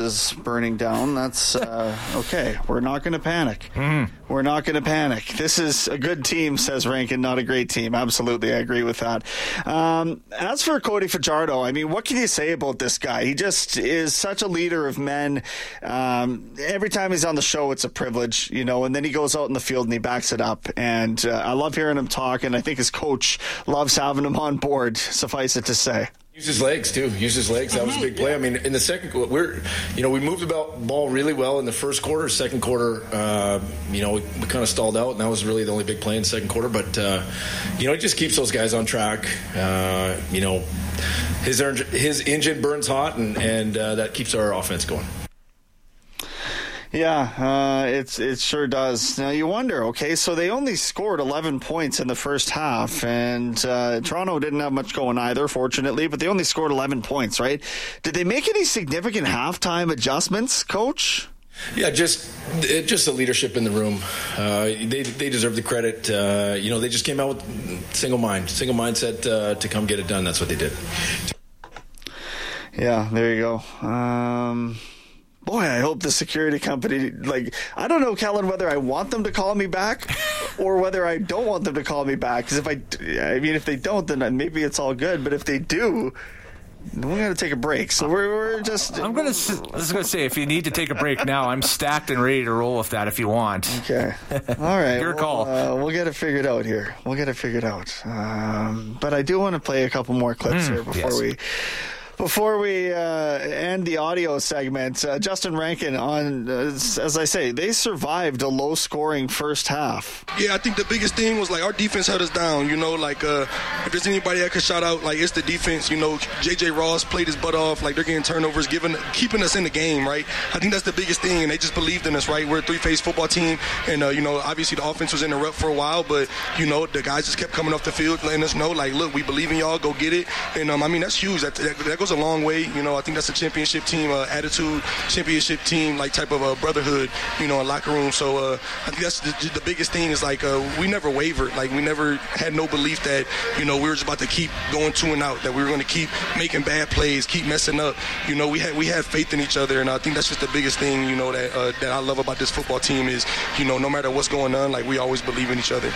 is burning down. That's okay. We're not going to panic. We're not going to panic. This is a good team, says Rankin, not a great team. Absolutely, I agree with that. As for Cody Fajardo, I mean, what can you say about this guy? He just is such a leader of men. Every time he's on the show, it's a privilege, and then he goes out in the field and he backs it up. And I love hearing him talk, and I think his coach loves having him on board, suffice it to say. Use his legs, too. Use his legs. That was a big play. I mean, in the second quarter, we moved the ball really well in the first quarter. Second quarter, we kind of stalled out, and that was really the only big play in the second quarter. But, it just keeps those guys on track. His engine burns hot, and that keeps our offense going. Yeah, it sure does. Now you wonder, okay, so they only scored 11 points in the first half, and Toronto didn't have much going either, fortunately, but they only scored 11 points, right? Did they make any significant halftime adjustments, Coach? Yeah, just the leadership in the room. They deserve the credit. They just came out with single mindset to come get it done. That's what they did. Yeah, there you go. Boy, I hope the security company, I don't know, Kellen, whether I want them to call me back or whether I don't want them to call me back. Because if they don't, then maybe it's all good. But if they do, then we got to take a break. So we're just... I was going to say, if you need to take a break now, I'm stacked and ready to roll with that if you want. Okay. All right. Your call. We'll get it figured out here. But I do want to play a couple more clips here before we end the audio segment. Justin Rankin, as I say, they survived a low-scoring first half. Yeah, I think the biggest thing was, our defense held us down. If there's anybody I could shout out, it's the defense. J.J. Ross played his butt off. They're getting turnovers, keeping us in the game, right? I think that's the biggest thing, and they just believed in us, right? We're a three-phase football team, and, obviously the offense was in the rut for a while, but, the guys just kept coming off the field, letting us know, look, we believe in y'all, go get it. And, that's huge. That goes a long way. I think that's a championship team attitude, championship team type of brotherhood, a locker room. So I think that's the biggest thing is we never wavered. We never had no belief that we were just about to keep going 2 and out, that we were going to keep making bad plays, keep messing up. We had faith in each other, and I think that's just the biggest thing that I love about this football team is no matter what's going on, we always believe in each other.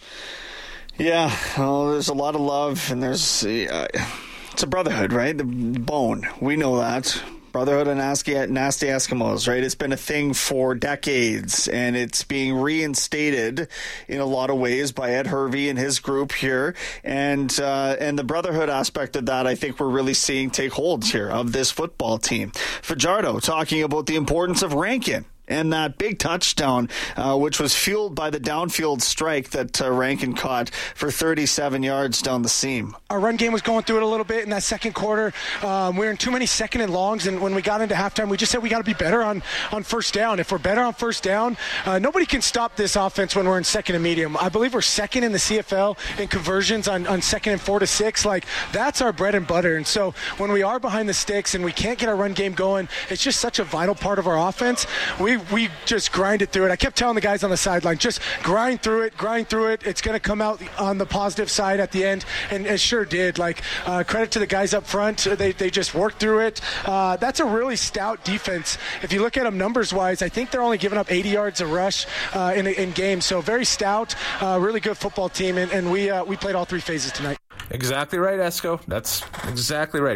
Yeah, well, there's a lot of love, and there's it's a brotherhood, right? The bone. We know that. Brotherhood of Nasty Eskimos, right? It's been a thing for decades, and it's being reinstated in a lot of ways by Ed Hervey and his group here. And the brotherhood aspect of that, I think we're really seeing take hold here of this football team. Fajardo talking about the importance of Rankin and that big touchdown, which was fueled by the downfield strike that Rankin caught for 37 yards down the seam. Our run game was going through it a little bit in that second quarter. We were in too many second and longs, and when we got into halftime, we just said we got to be better on first down. If we're better on first down, nobody can stop this offense when we're in second and medium. I believe we're second in the CFL in conversions on second and 4 to 6. That's our bread and butter. And so when we are behind the sticks and we can't get our run game going, it's just such a vital part of our offense. We just grind it through it. I kept telling the guys on the sideline, just grind through it. It's going to come out on the positive side at the end, and it sure did. Credit to the guys up front. They just worked through it. That's a really stout defense. If you look at them numbers-wise, I think they're only giving up 80 yards a rush in games. So very stout, really good football team, and we played all 3 phases tonight. Exactly right, Esco. That's exactly right.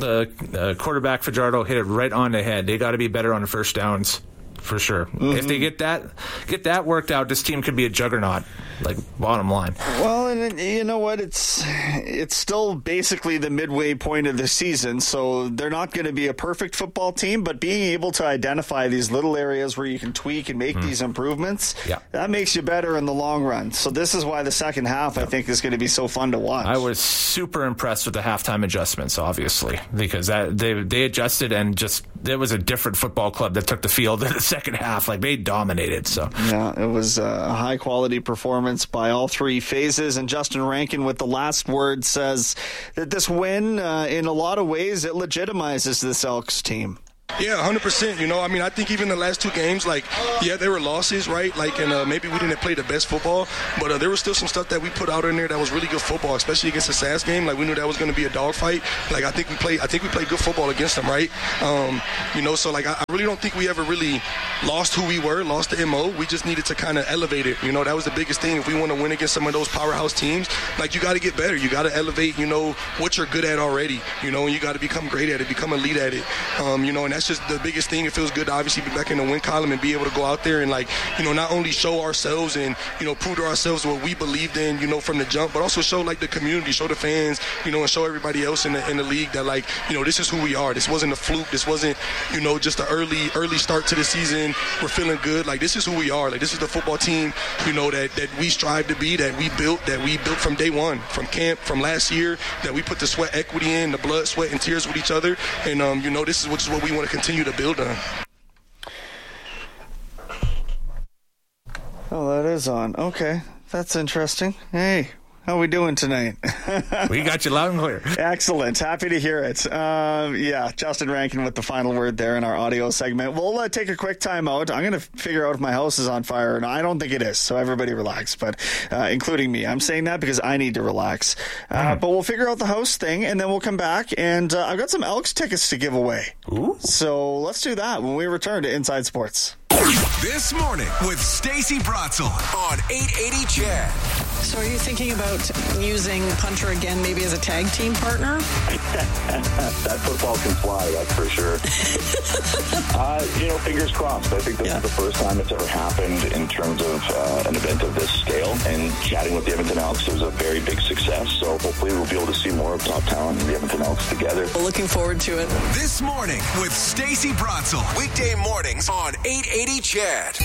The quarterback Fajardo hit it right on the head. They got to be better on the first downs. For sure. Mm-hmm. If they get that worked out, this team could be a juggernaut, bottom line. Well, and you know what? It's still basically the midway point of the season, so they're not going to be a perfect football team, but being able to identify these little areas where you can tweak and make these improvements, that makes you better in the long run. So this is why the second half, I think, is going to be so fun to watch. I was super impressed with the halftime adjustments, obviously, because they adjusted and just it was a different football club that took the field in the second half. They dominated. So yeah, it was a high quality performance by all 3 phases. And Justin Rankin with the last word says that this win, in a lot of ways, it legitimizes this Elks team. Yeah, 100%. You know, I mean, I think even the last two games, like, yeah, there were losses, right? Like, and maybe we didn't play the best football, but there was still some stuff that we put out in there that was really good football, especially against the SAS game. Like, we knew that was going to be a dogfight. Like, I think we played good football against them, right? You know, so like, I really don't think we ever really lost who we were, lost the MO. We just needed to kind of elevate it. You know, that was the biggest thing. If we want to win against some of those powerhouse teams, like, you got to get better. You got to elevate, you know, what you're good at already, you know, and you got to become great at it, become elite at it. You know, and that's just the biggest thing. It feels good to obviously be back in the win column and be able to go out there and, like, you know, not only show ourselves and, you know, prove to ourselves what we believed in, you know, from the jump, but also show, like, the community, show the fans, you know, and show everybody else in the league that, like, you know, this is who we are. This wasn't a fluke. This wasn't, you know, just an early start to the season. We're feeling good. Like, this is who we are. Like, this is the football team, you know, that we strive to be, that we built from day one, from camp, from last year, that we put the sweat equity in, the blood, sweat, and tears with each other. And, you know, this is what we want to continue to build on. Oh, that is on. Okay, that's interesting. Hey, how are we doing tonight? We got you loud and clear. Excellent. Happy to hear it. Yeah, Justin Rankin with the final word there in our audio segment. We'll take a quick time out. I'm going to figure out if my house is on fire. And I don't think it is, so everybody relax, but including me. I'm saying that because I need to relax. But we'll figure out the house thing, and then we'll come back. And I've got some Elks tickets to give away. Ooh. So let's do that when we return to Inside Sports. This morning with Stacey Bratzel on 880 CHED. So are you thinking about using Punter again maybe as a tag team partner? That football can fly, that's for sure. You know, fingers crossed. I think this is the first time it's ever happened in terms of an event of this scale. And chatting with the Edmonton Elks, it was a very big success. So hopefully we'll be able to see more of top talent and the Edmonton Elks together. Well, looking forward to it. This morning with Stacey Bratzel. Weekday mornings on 880 CHED.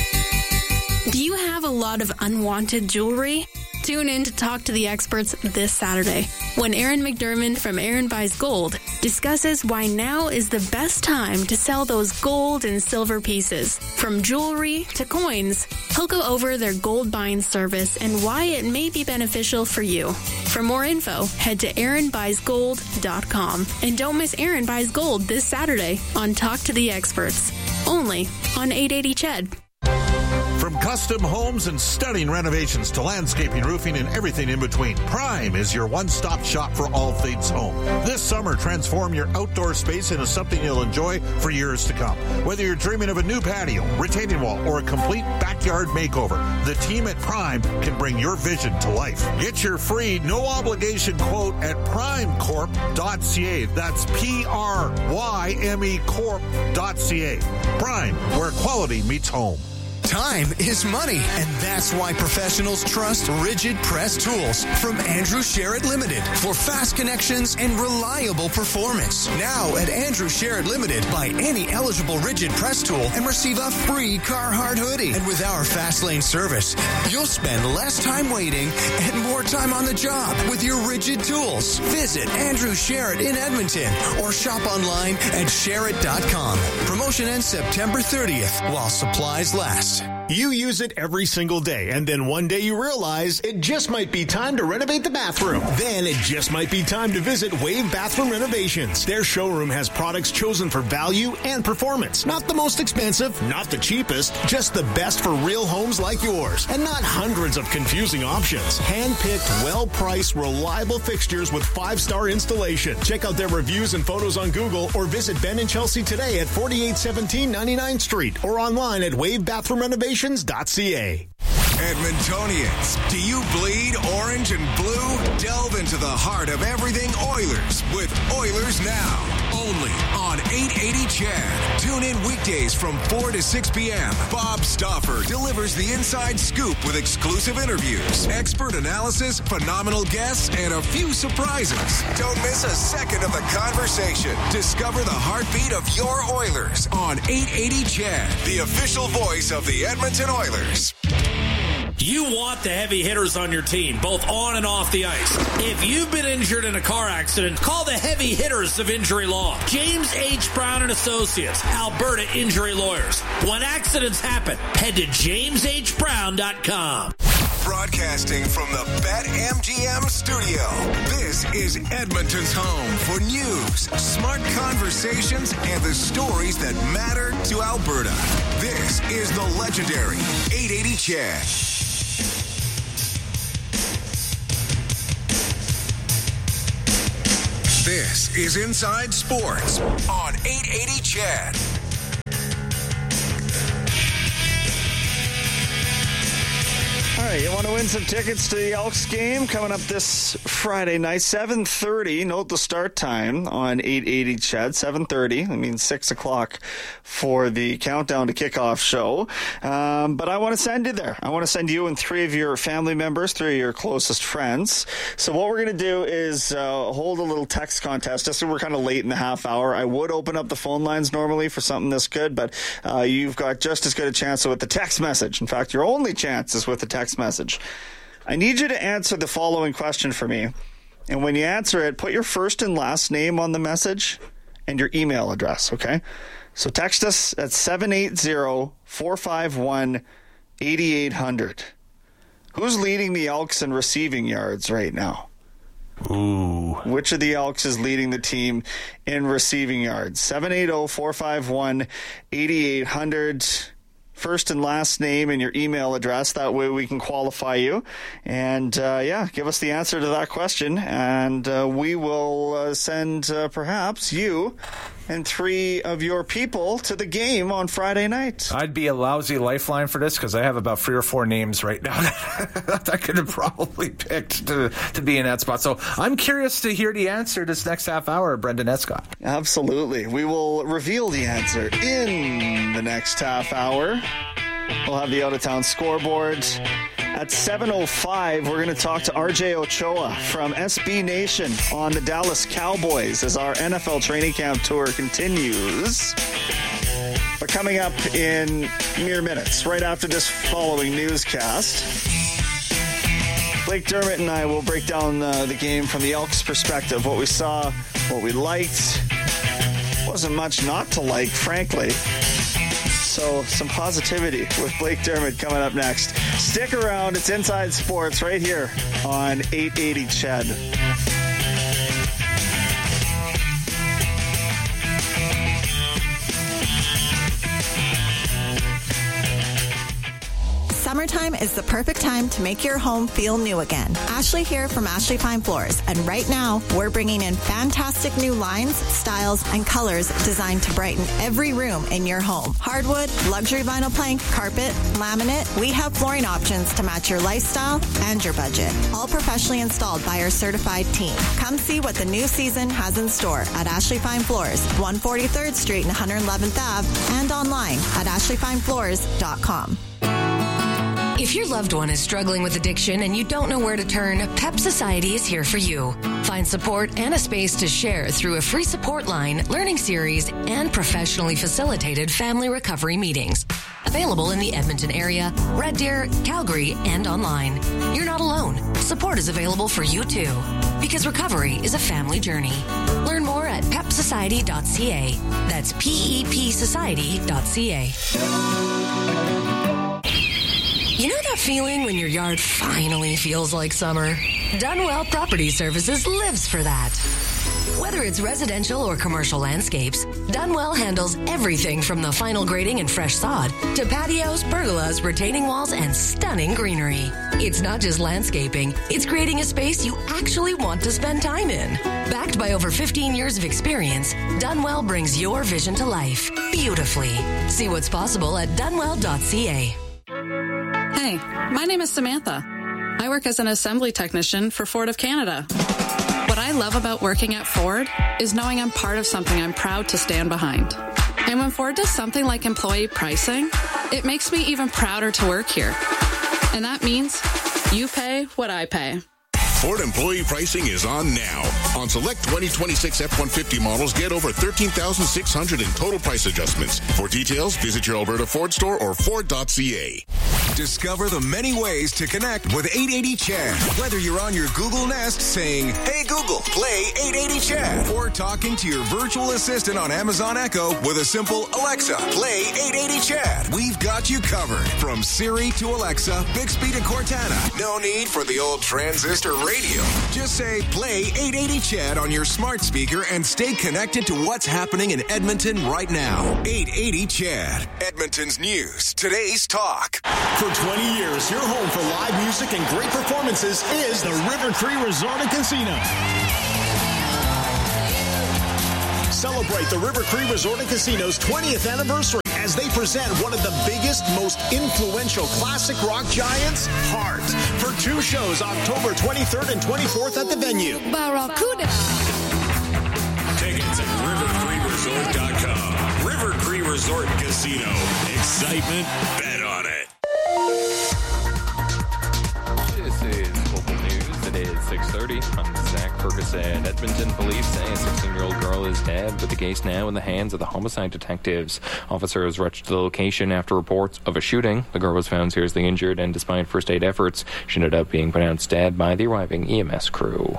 Do you have a lot of unwanted jewelry? Tune in to Talk to the Experts this Saturday when Aaron McDermott from Aaron Buys Gold discusses why now is the best time to sell those gold and silver pieces. From jewelry to coins, he'll go over their gold buying service and why it may be beneficial for you. For more info, head to AaronBuysGold.com. And don't miss Aaron Buys Gold this Saturday on Talk to the Experts, only on 880 CHED. From custom homes and stunning renovations to landscaping, roofing, and everything in between, Prime is your one-stop shop for all things home. This summer, transform your outdoor space into something you'll enjoy for years to come. Whether you're dreaming of a new patio, retaining wall, or a complete backyard makeover, the team at Prime can bring your vision to life. Get your free, no-obligation quote at primecorp.ca. That's P-R-Y-M-E Corp.ca. Prime, where quality meets home. Time is money, and that's why professionals trust Rigid Press Tools from Andrew Sherritt Limited for fast connections and reliable performance. Now at Andrew Sherritt Limited, buy any eligible Rigid Press tool and receive a free Carhartt hoodie. And with our Fast Lane service, you'll spend less time waiting and more time on the job with your Rigid tools. Visit Andrew Sherritt in Edmonton or shop online at Sherritt.com. Promotion ends September 30th while supplies last. You use it every single day, and then one day you realize it just might be time to renovate the bathroom. Then it just might be time to visit Wave Bathroom Renovations. Their showroom has products chosen for value and performance. Not the most expensive, not the cheapest, just the best for real homes like yours. And not hundreds of confusing options. Hand-picked, well-priced, reliable fixtures with 5-star installation. Check out their reviews and photos on Google or visit Ben and Chelsea today at 4817 99th Street or online at wavebathroomrenovations.ca. Edmontonians, do you bleed orange and blue? Delve into the heart of everything Oilers with Oilers Now. Only on 880 CHED. Tune in weekdays from 4 to 6 p.m. Bob Stauffer delivers the inside scoop with exclusive interviews, expert analysis, phenomenal guests, and a few surprises. Don't miss a second of the conversation. Discover the heartbeat of your Oilers on 880 CHED, the official voice of the Edmonton Oilers. You want the heavy hitters on your team, both on and off the ice. If you've been injured in a car accident, call the heavy hitters of Injury Law. James H. Brown and Associates, Alberta Injury Lawyers. When accidents happen, head to jameshbrown.com. Broadcasting from the BetMGM studio, this is Edmonton's home for news, smart conversations, and the stories that matter to Alberta. This is the legendary 880 Chad. This is Inside Sports on 880 Chad. All right, you want to win some tickets to the Elks game coming up this Friday night, 7:30. Note the start time on 880 Chad, 7:30. I mean 6 o'clock for the countdown to kickoff show. But I want to send you there. I want to send you and 3 of your family members, 3 of your closest friends. So what we're going to do is hold a little text contest. Just so we're kind of late in the half hour. I would open up the phone lines normally for something this good, but you've got just as good a chance with the text message. In fact, your only chance is with the text message. I need you to answer the following question for me. And when you answer it, put your first and last name on the message and your email address, okay? So text us at 780-451-8800. Who's leading the Elks in receiving yards right now? Ooh. Which of the Elks is leading the team in receiving yards? 780-451-8800. First and last name and your email address. That way we can qualify you. And, give us the answer to that question. And we will send perhaps you and 3 of your people to the game on Friday night. I'd be a lousy lifeline for this because I have about 3 or 4 names right now that I could have probably picked to be in that spot. So I'm curious to hear the answer this next half hour, Brendan Escott. Absolutely. We will reveal the answer in the next half hour. We'll have the out-of-town scoreboard. At 7:05, we're going to talk to RJ Ochoa from SB Nation on the Dallas Cowboys as our NFL training camp tour continues. But coming up in mere minutes, right after this following newscast, Blake Dermott and I will break down the game from the Elks' perspective, what we saw, what we liked. Wasn't much not to like, frankly. So some positivity with Blake Dermott coming up next. Stick around. It's Inside Sports right here on 880 Chad. Summertime is the perfect time to make your home feel new again. Ashley here from Ashley Fine Floors, and right now we're bringing in fantastic new lines, styles, and colors designed to brighten every room in your home. Hardwood, luxury vinyl plank, carpet, laminate, we have flooring options to match your lifestyle and your budget. All professionally installed by our certified team. Come see what the new season has in store at Ashley Fine Floors, 143rd Street and 111th Ave, and online at ashleyfinefloors.com. If your loved one is struggling with addiction and you don't know where to turn, PEP Society is here for you. Find support and a space to share through a free support line, learning series, and professionally facilitated family recovery meetings. Available in the Edmonton area, Red Deer, Calgary, and online. You're not alone. Support is available for you too. Because recovery is a family journey. Learn more at pepsociety.ca. That's PEPsociety.ca. You know that feeling when your yard finally feels like summer? Dunwell Property Services lives for that. Whether it's residential or commercial landscapes, Dunwell handles everything from the final grading and fresh sod to patios, pergolas, retaining walls, and stunning greenery. It's not just landscaping, it's creating a space you actually want to spend time in. Backed by over 15 years of experience, Dunwell brings your vision to life beautifully. See what's possible at dunwell.ca. Hey, my name is Samantha. I work as an assembly technician for Ford of Canada. What I love about working at Ford is knowing I'm part of something I'm proud to stand behind. And when Ford does something like employee pricing, it makes me even prouder to work here. And that means you pay what I pay. Ford employee pricing is on now. On select 2026 F-150 models, get over $13,600 in total price adjustments. For details, visit your Alberta Ford store or Ford.ca. Discover the many ways to connect with 880 Chad. Whether you're on your Google Nest saying, "Hey Google, play 880 Chad," or talking to your virtual assistant on Amazon Echo with a simple "Alexa, play 880 Chad." We've got you covered. From Siri to Alexa, Bixby to Cortana. No need for the old transistor radio. Just say, "Play 880 Chad" on your smart speaker and stay connected to what's happening in Edmonton right now. 880 Chad. Edmonton's news. Today's talk. For 20 years, your home for live music and great performances is the River Cree Resort and Casino. Celebrate the River Cree Resort and Casino's 20th anniversary as they present one of the biggest, most influential classic rock giants, Heart, for 2 shows October 23rd and 24th at the venue. Barracuda. Tickets at rivercreeresort.com. River Cree Resort and Casino. Excitement, bet on it. This is local news. It is 6:30. I'm Zach Ferguson. Edmonton police say a 16-year-old girl is dead, with the case now in the hands of the homicide detectives. Officers rushed to the location after reports of a shooting. The girl was found seriously injured, and despite first aid efforts, she ended up being pronounced dead by the arriving EMS crew.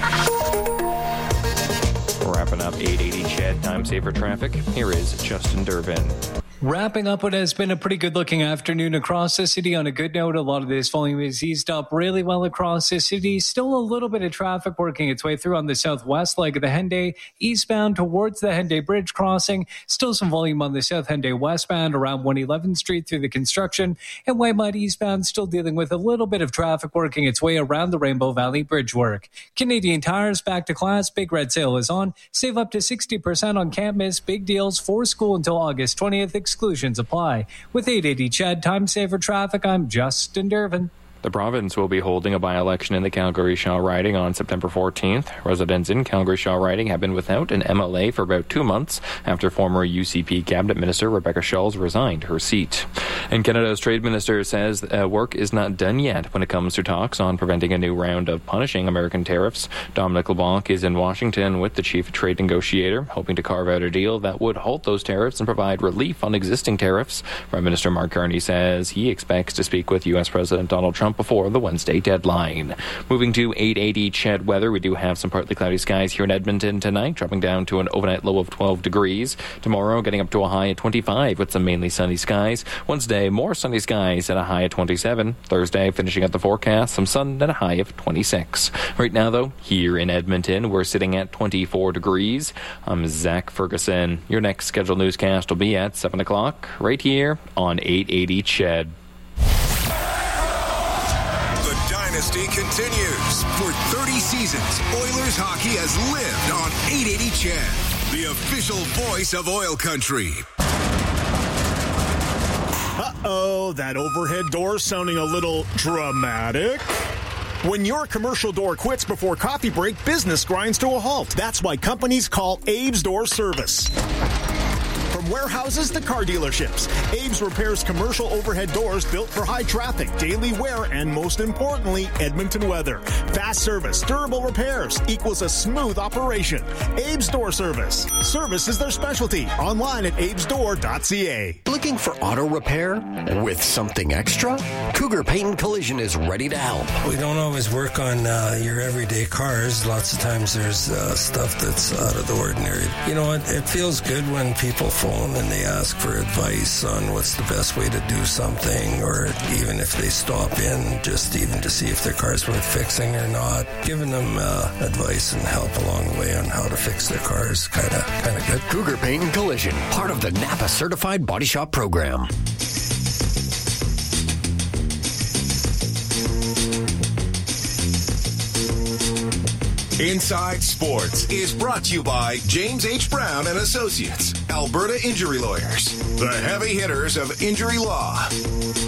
Wrapping up 880 Chad Time Saver Traffic, here is Justin Durbin. Wrapping up what has been a pretty good-looking afternoon across the city. On a good note, a lot of this volume is eased up really well across the city. Still a little bit of traffic working its way through on the southwest leg of the Henday, eastbound towards the Henday Bridge crossing. Still some volume on the South Henday westbound around 111th Street through the construction. And Waymouth eastbound still dealing with a little bit of traffic working its way around the Rainbow Valley Bridge work. Canadian Tire's back to class. Big Red Sale is on. Save up to 60% on can't miss big deals for school until August 20th. Exclusions apply. With 880 Chad Time Saver Traffic, I'm Justin Durbin. The province will be holding a by-election in the Calgary Shaw riding on September 14th. Residents in Calgary Shaw riding have been without an MLA for about 2 months after former UCP Cabinet Minister Rebecca Schulz resigned her seat. And Canada's Trade Minister says work is not done yet when it comes to talks on preventing a new round of punishing American tariffs. Dominic LeBlanc is in Washington with the chief trade negotiator, hoping to carve out a deal that would halt those tariffs and provide relief on existing tariffs. Prime Minister Mark Carney says he expects to speak with U.S. President Donald Trump before the Wednesday deadline. Moving to 880 Chad weather, we do have some partly cloudy skies here in Edmonton tonight, dropping down to an overnight low of 12 degrees. Tomorrow, getting up to a high of 25 with some mainly sunny skies. Wednesday, more sunny skies at a high of 27. Thursday, finishing up the forecast, some sun at a high of 26. Right now, though, here in Edmonton, we're sitting at 24 degrees. I'm Zach Ferguson. Your next scheduled newscast will be at 7 o'clock, right here on 880 Chad. Dynasty continues. For 30 seasons, Oilers hockey has lived on 880 Chad, the official voice of oil country. Uh-oh, that overhead door sounding a little dramatic. When your commercial door quits before coffee break, business grinds to a halt. That's why companies call Abe's Door Service. From warehouses to car dealerships, Abe's repairs commercial overhead doors built for high traffic, daily wear, and most importantly, Edmonton weather. Fast service, durable repairs equals a smooth operation. Abe's Door Service. Service is their specialty. Online at abesdoor.ca. Looking for auto repair with something extra? Cougar Paint and Collision is ready to help. We don't always work on your everyday cars. Lots of times there's stuff that's out of the ordinary. You know, it feels good when people phone and they ask for advice on what's the best way to do something, or even if they stop in just even to see if their car's worth fixing or not. Giving them advice and help along the way on how to fix their cars, kind of good. Cougar Paint and Collision, part of the Napa Certified Body Shop program. Inside Sports is brought to you by James H. Brown and Associates, Alberta Injury Lawyers, the heavy hitters of injury law.